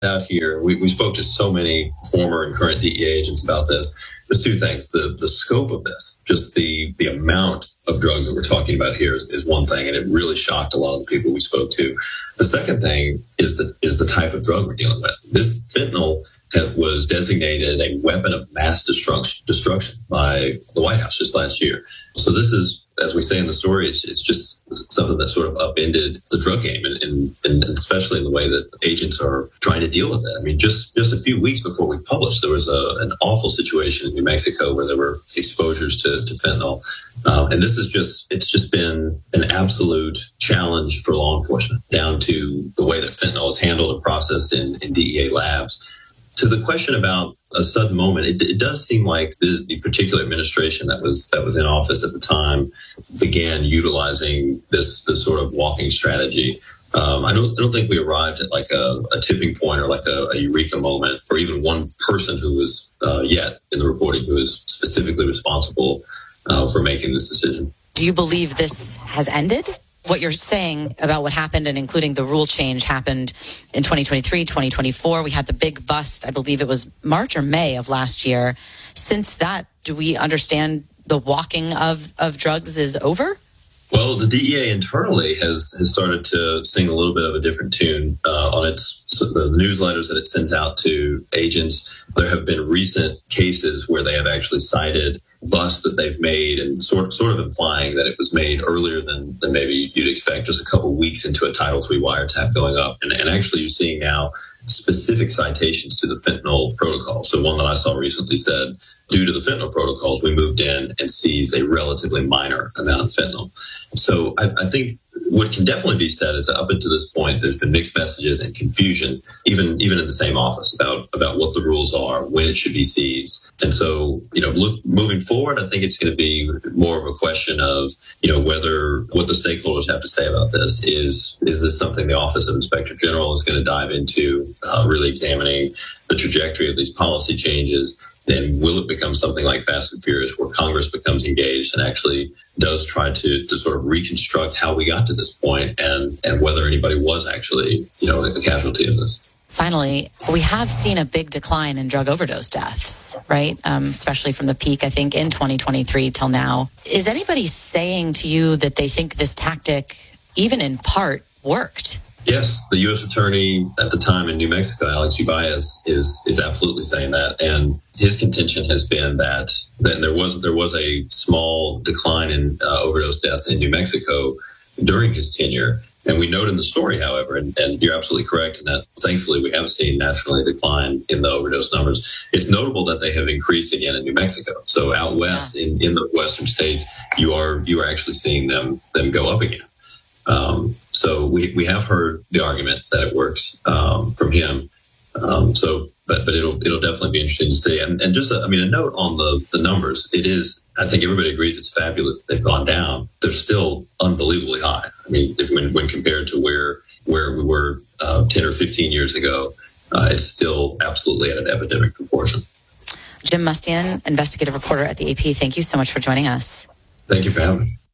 out here, we spoke to so many former and current DEA agents about this. There's two things. The scope of this, just the amount of drugs that we're talking about here is one thing, and it really shocked a lot of the people we spoke to. The second thing is the type of drug we're dealing with. This fentanyl was designated a weapon of mass destruction by the White House just last year. So this is, as we say in the story, it's just something that sort of upended the drug game, and especially in the way that agents are trying to deal with it. I mean, just a few weeks before we published, there was an awful situation in New Mexico where there were exposures to fentanyl. And this is it's just been an absolute challenge for law enforcement, down to the way that fentanyl is handled and processed in DEA labs. To the question about a sudden moment, it does seem like the particular administration that was in office at the time began utilizing this sort of walking strategy. I don't think we arrived at like a tipping point or like a eureka moment, or even one person who was yet in the reporting who is specifically responsible for making this decision. Do you believe this has ended? What you're saying about what happened, and including the rule change, happened in 2023, 2024. We had the big bust, I believe it was March or May of last year. Since that, do we understand the walking of drugs is over? Well, the DEA internally has started to sing a little bit of a different tune on the newsletters that it sends out to agents. There have been recent cases where they have actually cited busts that they've made, and sort of implying that it was made earlier than maybe you'd expect, just a couple weeks into a Title III wiretap going up. And actually you're seeing now specific citations to the fentanyl protocol. So one that I saw recently said, due to the fentanyl protocols, we moved in and seized a relatively minor amount of fentanyl. So I think what can definitely be said is that up until this point, there's been mixed messages and confusion, even in the same office, about what the rules are, when it should be seized. And so, moving forward, I think it's going to be more of a question of, whether what the stakeholders have to say about this is this something the Office of Inspector General is going to dive into, really examining the trajectory of these policy changes. Then will it become something like Fast and Furious, where Congress becomes engaged and actually does try to sort of reconstruct how we got to this point, and whether anybody was actually, a casualty of this. Finally, we have seen a big decline in drug overdose deaths, right? Especially from the peak, I think, in 2023 till now. Is anybody saying to you that they think this tactic, even in part, worked? Yes, the U.S. attorney at the time in New Mexico, Alex Ubaez, is absolutely saying that, and his contention has been that there was a small decline in overdose deaths in New Mexico during his tenure. And we note in the story, however, and you're absolutely correct in that, thankfully, we have seen nationally a decline in the overdose numbers. It's notable that they have increased again in New Mexico. So out west, in the western states, you are actually seeing them go up again. So we have heard the argument that it works from him. But it'll definitely be interesting to see. And just a note on the numbers. It is, I think everybody agrees it's fabulous that they've gone down. They're still unbelievably high. I mean, when compared to where we were 10 or 15 years ago, it's still absolutely at an epidemic proportion. Jim Mustian, investigative reporter at the AP, thank you so much for joining us. Thank you for having me.